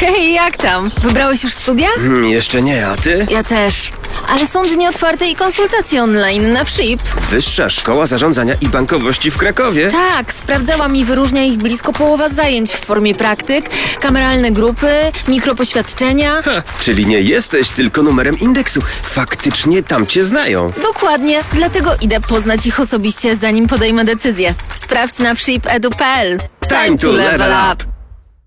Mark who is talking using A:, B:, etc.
A: Hej, jak tam? Wybrałeś już studia?
B: Jeszcze nie, a ty?
A: Ja też. Ale są dni otwarte i konsultacje online na FSHIP.
B: Wyższa Szkoła Zarządzania i Bankowości w Krakowie?
A: Tak, sprawdzałam i wyróżnia ich blisko połowa zajęć w formie praktyk, kameralne grupy, mikropoświadczenia.
B: Czyli nie jesteś tylko numerem indeksu. Faktycznie tam cię znają.
A: Dokładnie, dlatego idę poznać ich osobiście, zanim podejmę decyzję. Sprawdź na fship.edu.pl.
B: Time to level up.